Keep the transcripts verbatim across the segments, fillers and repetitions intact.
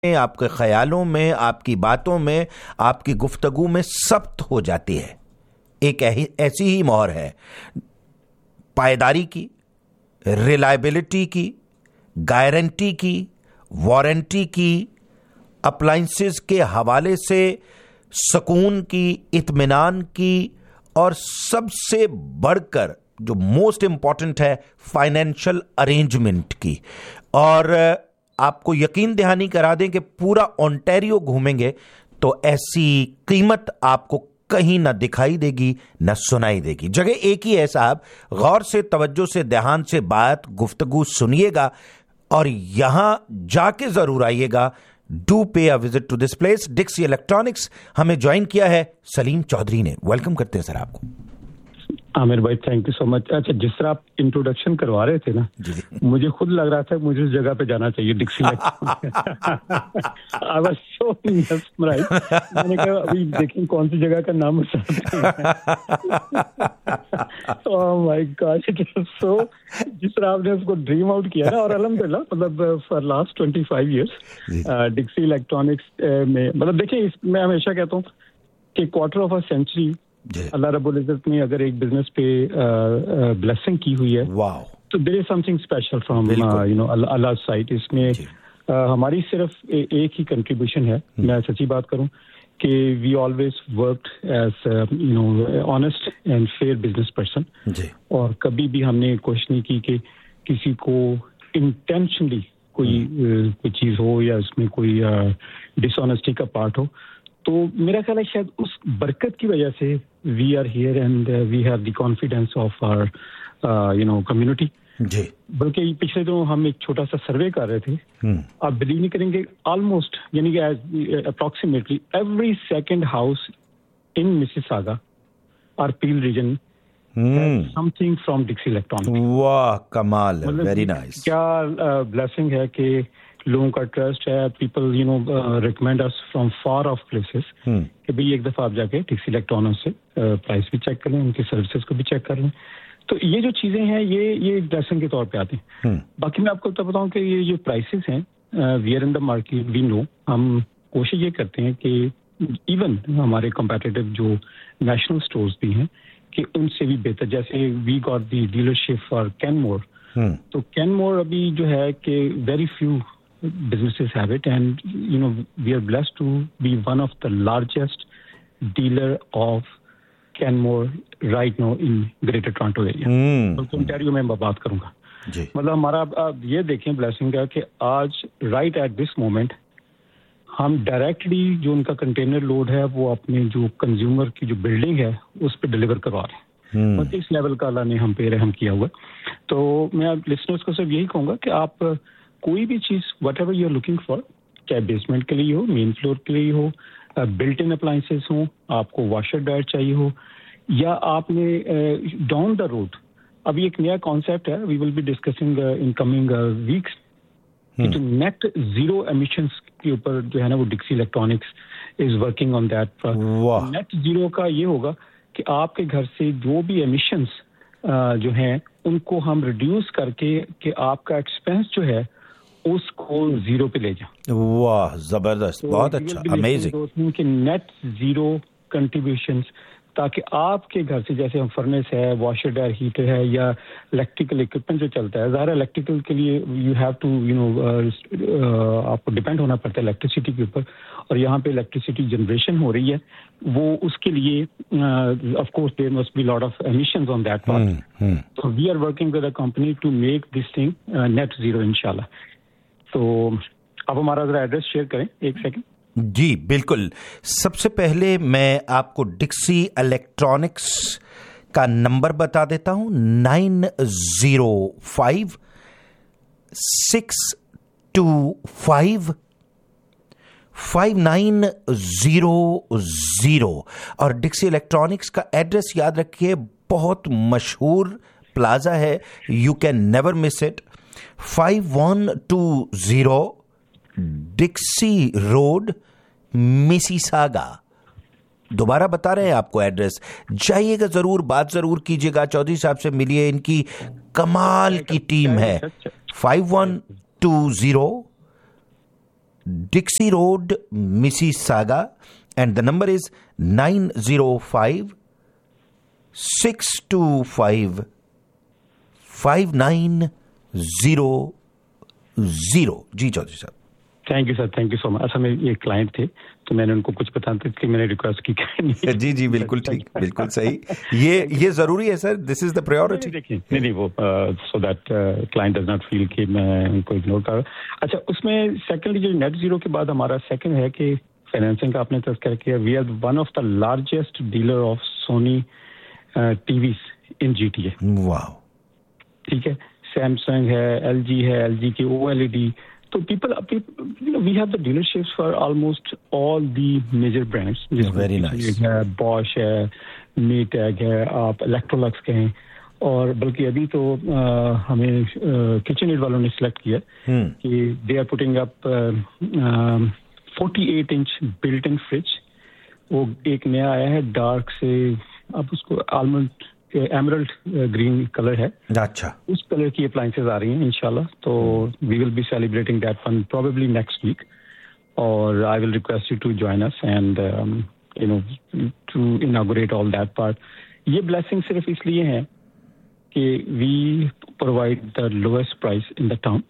आपके ख्यालों में, आपकी बातों में, आपकी गुफ्तगू में सब्त हो जाती है। एक ऐसी ही मोहर है पायदारी की, रिलायबिलिटी की, गारंटी की, वारंटी की, अप्लायंसेस के हवाले से सुकून की, इत्मीनान की, और सबसे बढ़कर जो मोस्ट इंपॉर्टेंट है फाइनेंशियल अरेंजमेंट की। और आपको यकीन दहानी करा दें कि पूरा ओंटारियो घूमेंगे तो ऐसी कीमत आपको कहीं ना दिखाई देगी ना सुनाई देगी। जगह एक ही है साहब, गौर से, तवज्जो से, ध्यान से बात गुफ्तगू सुनिएगा और यहां जाके जरूर आइएगा। डू पे a visit to this place. डिक्सी electronics. हमें ज्वाइन किया है सलीम चौधरी ने। वेलकम करते हैं सर आपको। आमिर भाई थैंक यू सो मच। अच्छा, जिस तरह आप इंट्रोडक्शन करवा रहे थे ना, मुझे खुद लग रहा था मुझे उस जगह पे जाना चाहिए, डिक्सी आई वाज सो मेस्मराइज्ड। मैंने कहा अभी देखें कौन सी जगह का नाम बताते हैं। Oh my God, it was so, जिस तरह आपने उसको ड्रीम आउट किया ना, और अल्हम्दुलिल्लाह मतलब for last twenty five years डिक्सी electronics में, मतलब देखिए मैं हमेशा कहता हूँ कि क्वार्टर ऑफ अ सेंचुरी अल्लाह रब्बुल इज्जत ने अगर एक बिजनेस पे ब्लेसिंग की हुई है, वाओ, तो there is something special from you know Allah side. इसमें uh, हमारी सिर्फ ए, एक ही कंट्रीब्यूशन है। मैं सच्ची बात करूं कि we always worked as you know honest and fair business person, और कभी भी हमने कोशिश नहीं की कि किसी को इंटेंशनली कोई uh, कोई चीज हो या उसमें कोई डिसऑनेस्टी uh, का पार्ट हो। तो मेरा ख्याल है शायद उस बरकत की वजह से we are here and we have the confidence of our you know community. जी, बल्कि पिछले दिनों हम एक छोटा सा सर्वे कर रहे थे, आप बिलीव नहीं करेंगे, ऑलमोस्ट यानी कि approximately every second house in Mississauga और पील रीजन समथिंग फ्रॉम डिक्सी इलेक्ट्रॉनिक्स। वाह कमाल, वेरी नाइस। क्या ब्लेसिंग uh, है कि लोगों का ट्रस्ट है, people you know recommend us from far of places कि भाई एक दफा आप जाके डिक्सी इलेक्ट्रॉनिक्स से प्राइस uh, भी चेक कर लें, उनकी सर्विसेज को भी चेक कर लें। तो ये जो चीजें हैं ये ये ब्लेसिंग के तौर पे आती हैं। बाकी मैं आपको तो बताऊं कि ये जो प्राइसेस हैं, we are in the market, we know, हम कोशिश ये करते हैं कि इवन हमारे कम्पेटिटिव जो नेशनल स्टोर्स भी हैं कि उनसे भी बेहतर, जैसे we got the dealership for Canmore, तो कैनमोर अभी जो है कि very few businesses have it, and you know we are blessed to be one of the largest dealer of Canmore right now in Greater Toronto area. तो Ontario में मैं बात करूंगा जी। मतलब हमारा आप ये देखें ब्लेसिंग का कि आज राइट एट दिस मोमेंट हम डायरेक्टली जो उनका कंटेनर लोड है वो अपने जो कंज्यूमर की जो बिल्डिंग है उस पर डिलीवर करवा रहे हैं। मतलब इस लेवल का अल्लाह ने हम पे रहम किया हुआ। तो मैं लिसनर्स को सिर्फ यही कहूंगा कि आप कोई भी चीज what ever you are looking for, चाहे बेसमेंट के लिए हो, मेन फ्लोर के लिए हो, बिल्ट इन अप्लायंसेस हो, आपको वॉशर ड्रायर चाहिए हो, या आपने डाउन द रोड अभी एक नया कॉन्सेप्ट है, we will be discussing in coming weeks, जो नेट जीरो एमिशंस के ऊपर जो है ना वो डिक्सी electronics is working on that. Net zero का ये होगा कि आपके घर से जो भी एमिशंस uh, जो हैं उनको हम रिड्यूस करके कि आपका एक्सपेंस जो है उसको जीरो पे ले जाओ। वाह जबरदस्त, बहुत अच्छा, अमेजिंग। कि नेट जीरो कंट्रीब्यूशंस, ताकि आपके घर से जैसे हम फर्नेस है, वॉशर ड्रायर हीटर है, या इलेक्ट्रिकल इक्विपमेंट जो चलता है, ज़ाहिर इलेक्ट्रिकल के लिए you have to you know आपको डिपेंड होना पड़ता है इलेक्ट्रिसिटी के ऊपर, और यहाँ पे इलेक्ट्रिसिटी जनरेशन हो रही है, वो उसके लिए of course there must be lot of emissions on that part. तो we are working with a company to make this thing net zero इंशाल्लाह। तो अब हमारा जरा एड्रेस शेयर करें एक सेकंड। जी बिल्कुल। सबसे पहले मैं आपको डिक्सी इलेक्ट्रॉनिक्स का नंबर बता देता हूं, nine zero five six to five five nine zero zero. और डिक्सी इलेक्ट्रॉनिक्स का एड्रेस याद रखिए, बहुत मशहूर प्लाजा है, you can never miss it. Five one two zero डिक्सी road, Mississauga. दोबारा बता रहे हैं आपको एड्रेस, जाइएगा जरूर, बात जरूर कीजिएगा, चौधरी साहब से मिलिए, इनकी कमाल की टीम है। Five one two zero Dixie Road, Mississauga, and the number is nine zero five six two five five nine zero zero. जी चौधरी साहब, thank you sir, thank you so much. अच्छा, मेरे ये क्लाइंट थे तो मैंने उनको कुछ बताया था कि मैंने रिक्वेस्ट की. जी जी बिल्कुल ठीक, बिल्कुल सही. ये ये जरूरी है sir, this is the priority. देखिए नहीं नहीं वो so that client does not feel कि मैं उनको इग्नोर कर. अच्छा, उसमें सेकंडली जो नेट जीरो के बाद हमारा सेकंड है कि फाइनेंसिंग का आपने तस्करा किया. We are one of the largest dealer of Soni TVs in GTA. Wow. ठीक है, सैमसंग है, एलजी है, एलजी की OLED. So people, people, you know, we have the dealerships for almost all the major brands. Very nice. है, Bosch है, Maytag है, आप Electrolux के हैं, और बल्कि अभी तो आ, हमें किचन एड वालों ने सिलेक्ट किया hmm. कि they are putting up forty-eight inch built-in fridge. वो एक नया आया है डार्क से, अब उसको आलमंड एमरल्ड ग्रीन कलर है. अच्छा, उस कलर की अप्लायंसेस आ रही हैं इंशाल्लाह. तो we will be celebrating that one probably next week, और I will request you to join us and you know to inaugurate all that part. ये ब्लेसिंग सिर्फ इसलिए है कि we provide the lowest price in the town.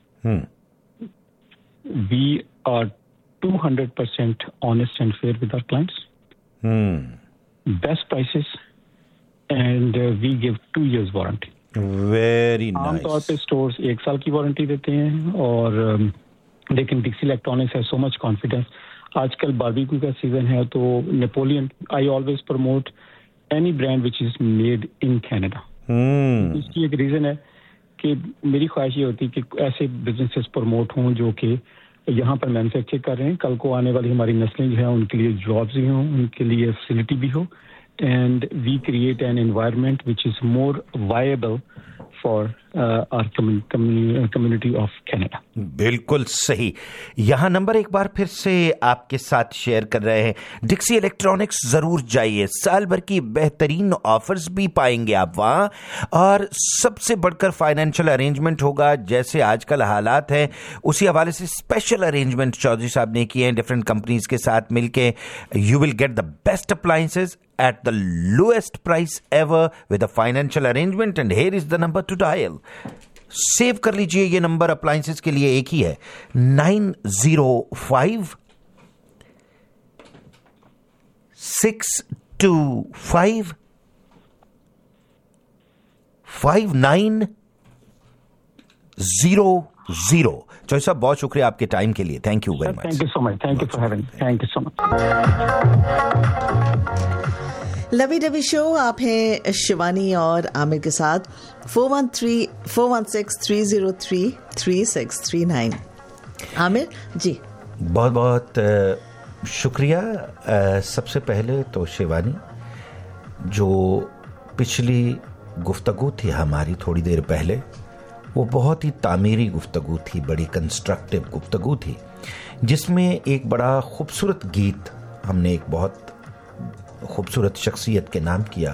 We are two hundred percent honest and fair with our clients. Hmm. Best prices. And uh, we give two years warranty. Very nice. आमतौर पे stores एक साल की warranty देते हैं, और um, लेकिन डिक्सी electronics है सो मच कॉन्फिडेंस. आजकल बारबेक्यू का सीजन है तो Napoleon, I always promote any brand which is made in Canada. इसकी एक रीजन है कि मेरी ख्वाहिश ये होती है कि ऐसे बिजनेसेस प्रमोट हों जो कि यहाँ पर मैन्युफैक्चर कर रहे हैं. कल को आने वाली हमारी नस्लें जो हैं उनके लिए जॉब्स भी हों, उनके लिए फैसिलिटी भी हो, and we create an environment which is more viable for uh, our commun- commun- community of Canada. बिल्कुल सही. यहाँ नंबर एक बार फिर से आपके साथ शेयर कर रहे हैं. डिक्सी इलेक्ट्रॉनिक्स जरूर जाइए, साल भर की बेहतरीन ऑफर्स भी पाएंगे आप वहाँ, और सबसे बढ़कर फाइनेंशियल अरेंजमेंट होगा. जैसे आजकल हालात हैं उसी हवाले से स्पेशल अरेंजमेंट चौधरी साहब ने किए हैं डिफरेंट कंपनीज के साथ मिलके. You will get the best appliances at the lowest price ever with a financial arrangement, and here is the number to dial. Save कर लीजिए, ये नंबर अप्लायंसेस के लिए एक ही है, nine zero five six two five five nine zero zero. Chaudhary साहब बहुत शुक्रिया आपके टाइम के लिए. Thank you very much. Thank you so much. Thank you for having. Thank you so much. Lavi डबी show, आप हैं शिवानी और आमिर के साथ. Four one three four one six three zero three three six three nine. Aamir जी, बहुत बहुत शुक्रिया. सबसे पहले तो शिवानी, जो पिछली गुफ्तगू थी हमारी थोड़ी देर पहले, वो बहुत ही तामीरी गुफ्तगू थी, बड़ी कंस्ट्रक्टिव गुफ्तगू थी, जिसमें एक बड़ा खूबसूरत गीत हमने एक बहुत खूबसूरत शख्सियत के नाम किया.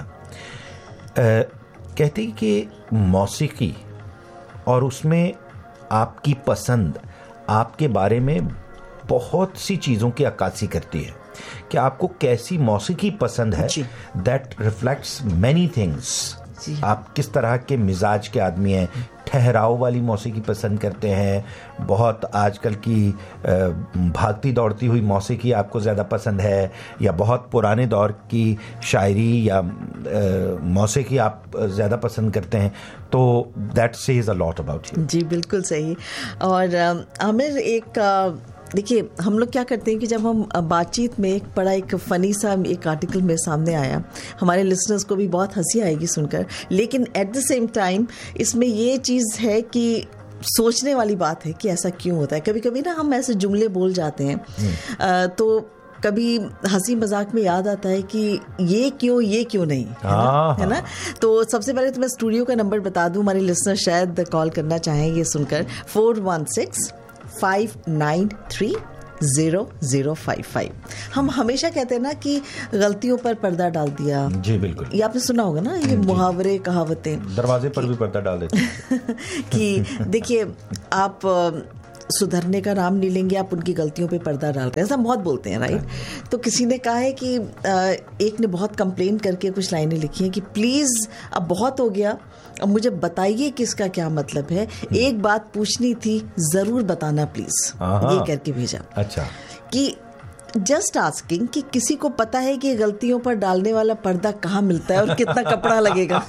कहते हैं कि मौसीकी और उसमें आपकी पसंद आपके बारे में बहुत सी चीज़ों की अक्कासी करती है कि आपको कैसी मौसीकी पसंद है. That reflects many things. आप किस तरह के मिजाज के आदमी हैं. ठहराव वाली मौसीकी पसंद करते हैं, बहुत आजकल की भागती दौड़ती हुई मौसीकी आपको ज़्यादा पसंद है, या बहुत पुराने दौर की शायरी या मौसीकी आप ज़्यादा पसंद करते हैं. तो that says a lot about you. जी बिल्कुल सही. और आमिर, एक देखिए, हम लोग क्या करते हैं कि जब हम बातचीत में एक बड़ा एक फ़नी सा एक आर्टिकल में सामने आया, हमारे लिसनर्स को भी बहुत हंसी आएगी सुनकर, लेकिन एट द सेम टाइम इसमें ये चीज़ है कि सोचने वाली बात है कि ऐसा क्यों होता है. कभी कभी ना हम ऐसे जुमले बोल जाते हैं, आ, तो कभी हंसी मजाक में याद आता है कि ये क्यों ये क्यों नहीं, है ना, है ना? तो सबसे पहले तो मैं स्टूडियो का नंबर बता दूं, हमारे लिसनर शायद कॉल करना चाहें ये सुनकर. Four one six five nine three zero zero five five. हम हमेशा कहते हैं ना कि गलतियों पर पर्दा डाल दिया. जी बिल्कुल. ये आपने सुना होगा ना, ये मुहावरे कहावतें, दरवाजे पर भी पर्दा डाल देते कि देखिए, आप सुधरने का नाम नहीं लेंगे, आप उनकी गलतियों पे पर्दा डाल रहे हैं, ऐसा हम बहुत बोलते हैं, राइट। तो किसी ने कहा है कि एक ने बहुत कंप्लेन करके कुछ लाइनें लिखी हैं कि प्लीज़ अब बहुत हो गया, अब मुझे बताइए कि इसका क्या मतलब है, एक बात पूछनी थी, ज़रूर बताना प्लीज़, ये करके भेजा। अच्छा, कि जस्ट आस्किंग कि किसी को पता है कि गलतियों पर डालने वाला पर्दा कहाँ मिलता है और कितना कपड़ा लगेगा?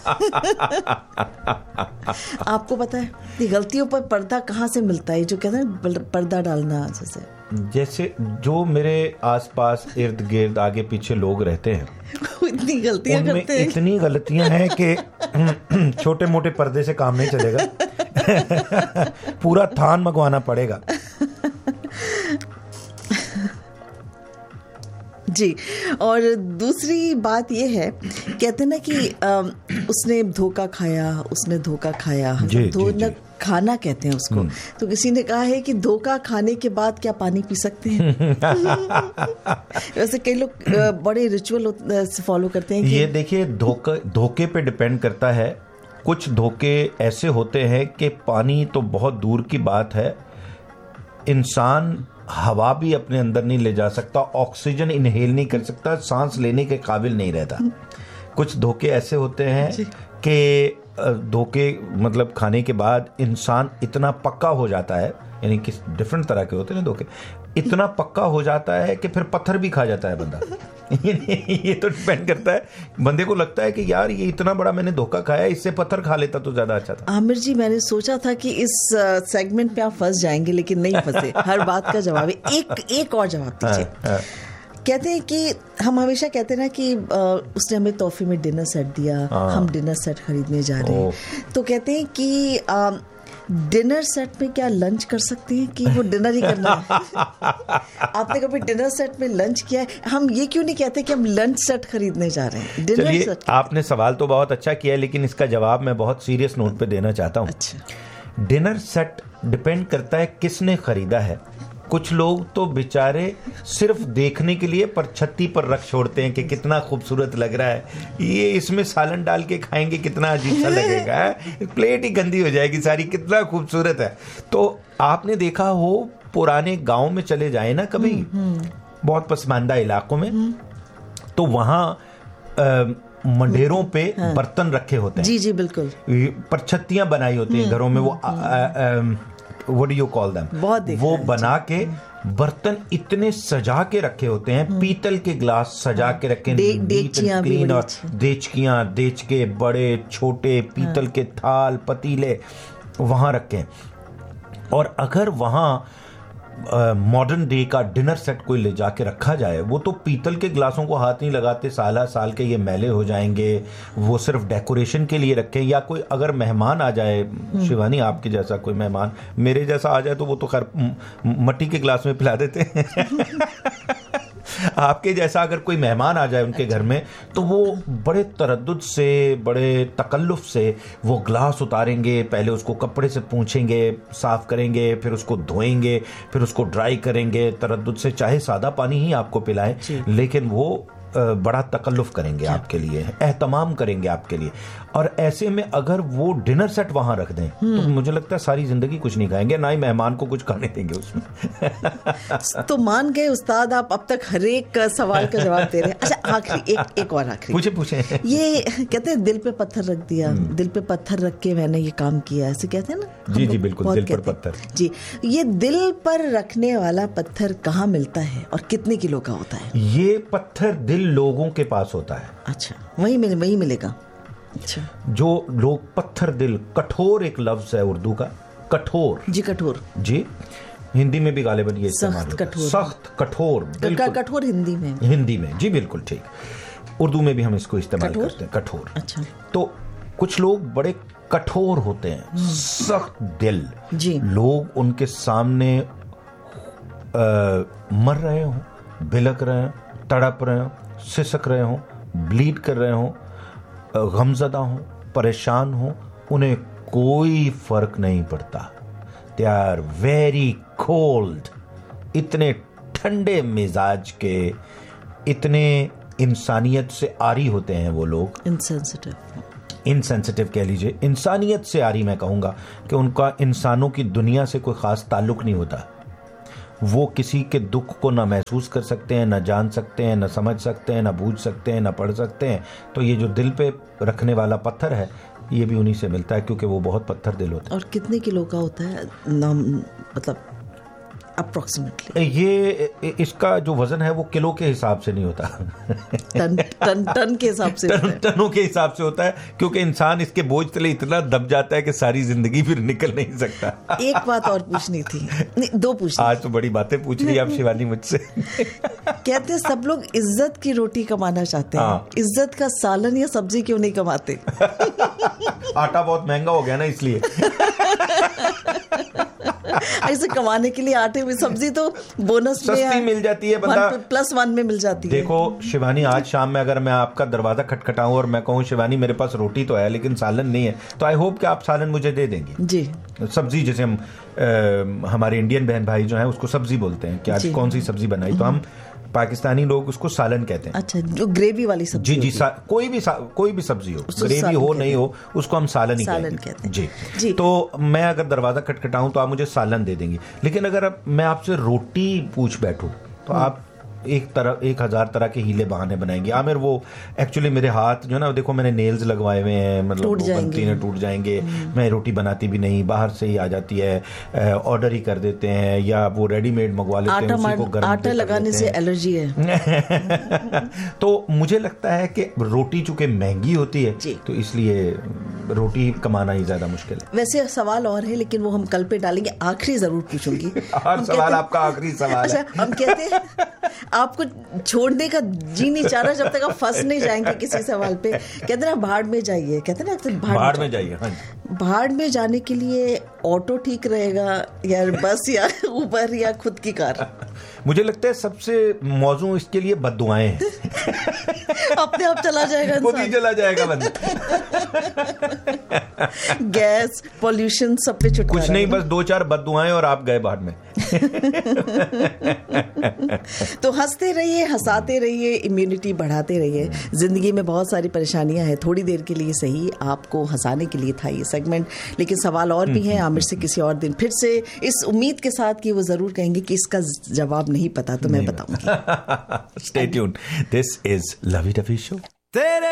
आपको पता है कि गलतियों पर पर्दा कहाँ से मिलता है, जो कहते हैं पर्दा डालना? जैसे जैसे जो मेरे आसपास इर्द गिर्द आगे पीछे लोग रहते हैं इतनी गलतियां करते हैं, इतनी गलतियां हैं कि छोटे मोटे पर्दे से काम नहीं चलेगा। पूरा थान मंगवाना पड़ेगा। जी। और दूसरी बात ये है, कहते ना कि आ, उसने धोखा खाया, उसने धोखा खाया, धोखा खाना कहते हैं उसको। तो किसी ने कहा है कि धोखा खाने के बाद क्या पानी पी सकते हैं? वैसे कई लोग बड़े रिचुअल फॉलो करते हैं कि ये देखिए, धोखा धोखे पे डिपेंड करता है। कुछ धोखे ऐसे होते हैं कि पानी तो बहुत दूर की बात है, इंसान हवा भी अपने अंदर नहीं ले जा सकता, ऑक्सीजन इनहेल नहीं कर सकता, सांस लेने के काबिल नहीं रहता। कुछ धोखे ऐसे होते हैं कि धोखे मतलब खाने के बाद इंसान इतना पक्का हो जाता है, यानी कि डिफरेंट तरह के होते हैं धोखे, इतना पक्का हो जाता है कि फिर पत्थर भी खा जाता है बंदा। ये तो डिपेंड करता है, बंदे को लगता है कि यार ये इतना बड़ा मैंने धोखा खाया, इससे पत्थर खा लेता तो ज्यादा अच्छा था। आमिर जी, मैंने सोचा था कि इस सेगमेंट पे आप फंस जाएंगे, लेकिन नहीं फंसे। हर बात का जवाब है। एक एक और जवाब दीजिए। हाँ, कहते हैं कि हम हमेशा कहते हैं ना कि उसने हमें तोहफे में डिनर सेट दिया, हम डिनर सेट खरीदने जा रहे हैं, तो कहते हैं कि आ, डिनर सेट में क्या लंच कर सकते हैं कि वो डिनर ही करना है? आपने कभी डिनर सेट में लंच किया है? हम ये क्यों नहीं कहते कि हम लंच सेट खरीदने जा रहे हैं, डिनर सेट? आपने सवाल तो बहुत अच्छा किया है, लेकिन इसका जवाब मैं बहुत सीरियस नोट पे देना चाहता हूँ। अच्छा। डिनर सेट डिपेंड करता है किसने खरीदा है। कुछ लोग तो बेचारे सिर्फ देखने के लिए पर छत्ती पर रख छोड़ते हैं कि कितना खूबसूरत लग रहा है, ये इसमें सालन डाल के खाएंगे कितना अजीब सा लगेगा, प्लेट ही गंदी हो जाएगी सारी, कितना खूबसूरत है। तो आपने देखा हो पुराने गांव में चले जाए ना कभी, बहुत पसमानदा इलाकों में, तो वहां मंडेरों पे हाँ। बर्तन रखे होते हैं। जी जी बिल्कुल। पर छत्तियां बनाई होती हैं घरों में, वो आ, आ, आ, What do you call them? वो बना के बर्तन इतने सजा के रखे होते हैं, पीतल के ग्लास सजा के रखे, डेचकियां और देचकियां, देचके बड़े छोटे, पीतल के थाल पतीले वहां रखे। और अगर वहां मॉडर्न डे का डिनर सेट कोई ले जाके रखा जाए, वो तो पीतल के ग्लासों को हाथ नहीं लगाते, साल साल के ये मैले हो जाएंगे, वो सिर्फ डेकोरेशन के लिए रखें। या कोई अगर मेहमान आ जाए, शिवानी आपके जैसा कोई मेहमान मेरे जैसा आ जाए, तो वो तो खैर मट्टी के ग्लास में पिला देते हैं। आपके जैसा अगर कोई मेहमान आ जाए उनके घर में, तो वो बड़े तरद्दुद से, बड़े तकल्लुफ से वो ग्लास उतारेंगे, पहले उसको कपड़े से पोंछेंगे, साफ करेंगे, फिर उसको धोएंगे, फिर उसको ड्राई करेंगे तरद्दुद से, चाहे सादा पानी ही आपको पिलाएं, लेकिन वो बड़ा तकल्लुफ करेंगे आपके लिए, एहतमाम करेंगे आपके लिए। और ऐसे में अगर वो डिनर सेट वहां रख दें, तो मुझे लगता है सारी जिंदगी कुछ नहीं खाएंगे, ना ही मेहमान को कुछ खाने देंगे उसमें। तो मान गए उस्ताद, आप अब तक हर एक सवाल का जवाब दे रहे हैं। अच्छा, आखिरी एक एक और आखिरी पूछे पूछे ये कहते हैं दिल पे पत्थर रख दिया, दिल पे पत्थर रख के मैंने ये काम किया, ऐसे कहते हैं ना? जी जी बिल्कुल, दिल पर पत्थर। जी, ये दिल पर रखने वाला पत्थर कहाँ मिलता है और कितने किलो का होता है? ये पत्थर दिल लोगों के पास होता है। अच्छा, वही मिले वही मिलेगा। अच्छा। जो लोग पत्थर दिल, कठोर एक लफ्ज है उर्दू का, कठोर। जी कठोर। जी, हिंदी में भी गालिबन ये इस्तेमाल होता है, सख्त कठोर। बिल्कुल कठोर हिंदी में, हिंदी में जी बिल्कुल ठीक। उर्दू में भी हम इसको इस्तेमाल करते हैं, कठोर। अच्छा। तो कुछ लोग बड़े कठोर होते हैं, सख्त दिल जी। लोग उनके सामने आ, मर रहे हो, बिलक रहे हो, तड़प रहे हो, सिसक रहे हो, ब्लीड कर रहे हो, गमजदा हो, परेशान हो, उन्हें कोई फर्क नहीं पड़ता। दे आर वेरी कोल्ड, इतने ठंडे मिजाज के, इतने इंसानियत से आरी होते हैं वो लोग, इनसेंसिटिव इनसेंसिटिव कह लीजिए, इंसानियत से आ रही, मैं कहूँगा कि उनका इंसानों की दुनिया से कोई ख़ास ताल्लुक़ नहीं होता। वो किसी के दुख को ना महसूस कर सकते हैं, ना जान सकते हैं, ना समझ सकते हैं, ना बूझ सकते हैं, ना पढ़ सकते हैं। तो ये जो दिल पे रखने वाला पत्थर है, ये भी उन्हीं से मिलता है, क्योंकि वो बहुत पत्थर दिल होता है। और कितने किलो का होता है नाम, मतलब अप्रोक्सीमेटली? ये इसका जो वजन है वो किलो के हिसाब से नहीं होता, टन टन टन के हिसाब से टन, टनों के हिसाब से होता है, क्योंकि इंसान इसके बोझ तले इतना दब जाता है कि सारी जिंदगी फिर निकल नहीं सकता। एक बात और पूछनी थी, नहीं दो पूछनी। आज तो बड़ी बातें पूछ रही है आप शिवानी मुझसे। कहते हैं सब लोग इज्जत की रोटी कमाना चाहते हैं, हाँ। इज्जत का सालन या सब्जी क्यों नहीं कमाते? आटा बहुत महंगा हो गया ना, इसलिए। ऐसे कमाने के लिए आटे में सब्जी तो बोनस में सस्ती मिल जाती है, बंदा प्लस वन में मिल जाती है। देखो शिवानी, आज शाम में अगर मैं आपका दरवाजा खटखटाऊं और मैं कहूं शिवानी मेरे पास रोटी तो है लेकिन सालन नहीं है, तो आई होप कि आप सालन मुझे दे देंगे जी। सब्जी, जैसे हम आ, हमारे इंडियन बहन भाई जो हैं उसको सब्जी बोलते हैं कि आज कौन सी सब्जी बनाई, तो हम पाकिस्तानी लोग उसको सालन कहते हैं। अच्छा, जो ग्रेवी वाली सब्जी। जी जी, कोई भी कोई भी सब्जी हो, ग्रेवी हो नहीं हो, उसको हम सालन ही सालन कहते हैं। कहते हैं। जी जी। तो मैं अगर दरवाजा खटखटाऊं तो आप मुझे सालन दे देंगी, लेकिन अगर मैं आपसे रोटी पूछ बैठूं तो आप एक तरह एक हजार तरह के हीले बहाने बनाएंगे। आमिर वो एक्चुअली मेरे हाथ जो ना, देखो मैंने नेल्स लगवाए हुए हैं, मतलब टूट बनती हैं, टूट जाएंगे। मैं रोटी बनाती भी नहीं, बाहर से ही आ जाती है, ऑर्डर ही कर देते हैं या वो रेडीमेड मंगवा लेते हैं, उसी को गर्म आटा लगाने से एलर्जी है। तो मुझे लगता है कि रोटी चूंकि महंगी होती है तो इसलिए रोटी कमाना ही ज्यादा मुश्किल है। वैसे सवाल और है लेकिन वो हम कल पे डालेंगे, आखिरी जरूर पूछूंगी। सवाल आपका आखिरी सवाल है। हम कहते हैं आपको छोड़ने का जी नहीं चाह रहा जब तक आप फंस नहीं जाएंगे किसी सवाल पे। कहते ना भाड़ में जाइए, कहते ना भाड़, भाड़ में जाइए। हाँ, भाड़ में जाने के लिए ऑटो ठीक रहेगा या बस या उबर या खुद की कार? मुझे लगता है सबसे मौजू इसके लिए बद्दुआएं हैं। अपने आप चला जाएगा, खुद ही चला जाएगा बंदा। गैस, पॉल्यूशन, सब पे छुटकारा। कुछ नहीं, बस दो चार बद्दुआएं और आप गए भाड़ में। तो हंसते रहिए, हंसाते रहिए, इम्यूनिटी बढ़ाते रहिए। जिंदगी में बहुत सारी परेशानियां हैं, थोड़ी देर के लिए सही आपको हंसाने के लिए था ये सेगमेंट, लेकिन सवाल और भी हैं। आमिर से किसी और दिन फिर से इस उम्मीद के साथ कि वो जरूर कहेंगे कि इसका जवाब नहीं पता तो मैं बताऊंगी। Stay tuned. This is Lovey Dovey Show.